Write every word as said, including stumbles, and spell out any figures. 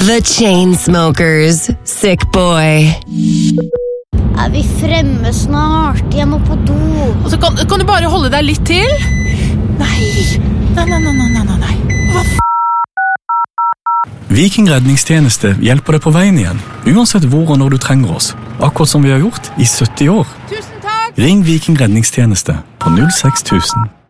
The Chainsmokers, Sick Boy. Er vi fremme snart? Jeg må på do. Altså, kan, kan du bare holde deg litt til? Nei, nei, nei, nei, nei, nei, nei. Hva f***? Viking redningstjeneste hjelper deg på veien igjen, uansett hvor og når du trenger oss. Akkurat som vi har gjort i sytti år. Tusen takk! Ring Viking redningstjeneste på null seks tusen.